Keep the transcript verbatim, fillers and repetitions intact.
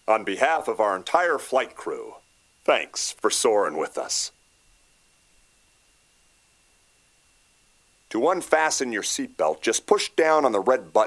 On behalf of our entire flight crew, thanks for soaring with us. To unfasten your seatbelt, just push down on the red button